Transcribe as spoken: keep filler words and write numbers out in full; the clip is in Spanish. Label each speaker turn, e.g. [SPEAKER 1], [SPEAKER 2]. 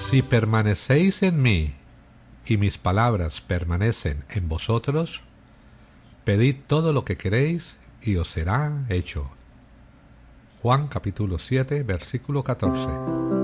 [SPEAKER 1] Si permanecéis en mí y mis palabras permanecen en vosotros, pedid todo lo que queréis y os será hecho. Juan capítulo siete, versículo catorce.